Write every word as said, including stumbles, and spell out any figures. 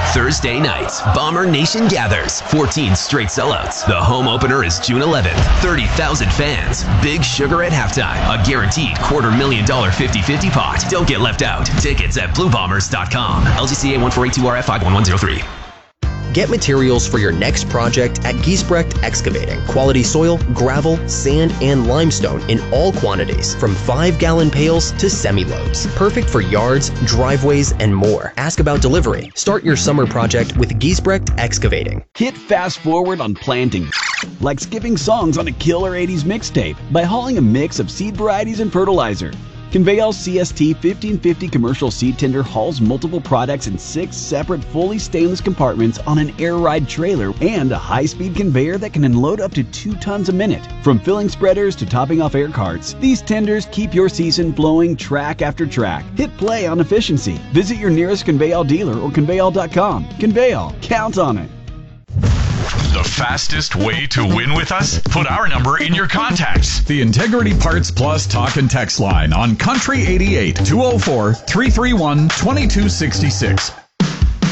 Thursday night, Bomber Nation gathers. fourteen straight sellouts. The home opener is June eleventh. thirty thousand fans. Big Sugar at halftime. A guaranteed quarter million dollar fifty-fifty pot. Don't get left out. Tickets at blue bombers dot com. L G C A one four eight two R F five one one zero three. Get materials for your next project at Giesbrecht Excavating. Quality soil, gravel, sand, and limestone in all quantities, from five gallon pails to semi-loads. Perfect for yards, driveways, and more. Ask about delivery. Start your summer project with Giesbrecht Excavating. Hit fast forward on planting, like skipping songs on a killer eighties mixtape by hauling a mix of seed varieties and fertilizer. Conveyal C S T fifteen fifty commercial seed tender hauls multiple products in six separate fully stainless compartments on an air ride trailer and a high-speed conveyor that can unload up to two tons a minute. From filling spreaders to topping off air carts, these tenders keep your season flowing track after track. Hit play on efficiency. Visit your nearest Conveyal dealer or Conveyal dot com. Conveyal, count on it. The fastest way to win with us? Put our number in your contacts. The Integrity Parts Plus talk and text line on Country eighty-eight, two oh four, three three one, two two six six.